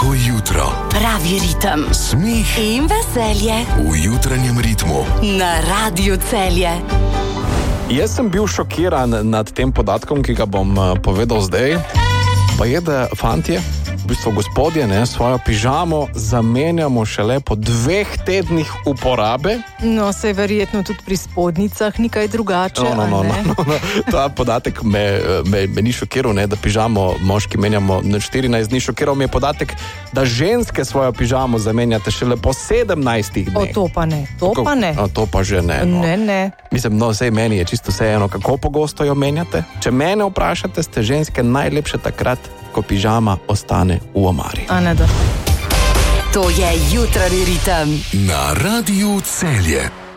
Pravo jutro. Pravi ritem. Smeh in veselje v jutranjem ritmu. Na Radiu Celje. Jaz sem bil šokiran nad tem podatkom, ki ga bom povedal zdaj. Pa je, da fantje, v bistvu gospodje, svojo pižamo zamenjamo šele po 2 tednih uporabe. No, sej verjetno tudi pri spodnicah ni kaj drugače. No. Ta podatek me ni šokiral, da pižamo moški menjamo na 14 dni. Šokiral mi je podatek, da ženske svojo pižamo zamenjate šele po 17 dneh. O, to pa ne. Pa ne. To pa že ne. No. Ne. Mislim, sej meni je čisto vseeno, kako pogosto jo menjate. Če mene vprašate, ste ženske najlepše takrat, ko pižama ostane v omari. A ne da. To je jutranji ritem. Na Radiu Celje.